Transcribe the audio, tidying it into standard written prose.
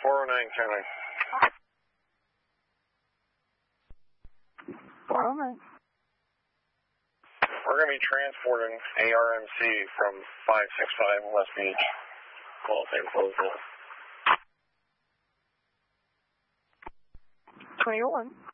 409 County. 409. We're going to be transporting ARMC from 565 West Beach. Well, if they close it. 21.